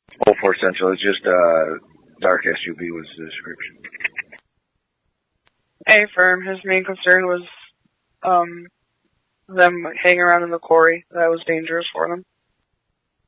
Oh, for Central, it's just dark SUV was the description. A firm, his main concern was them hanging around in the quarry. That was dangerous for them.